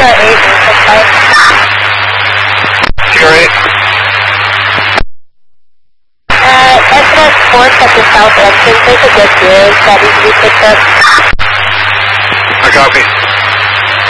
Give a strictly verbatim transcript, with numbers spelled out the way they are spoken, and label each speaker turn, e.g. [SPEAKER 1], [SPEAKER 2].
[SPEAKER 1] eight, five.
[SPEAKER 2] Sierra eight.
[SPEAKER 1] Uh, Express four at the south entrance, there's a good view that needs to be picked up.
[SPEAKER 2] I copy.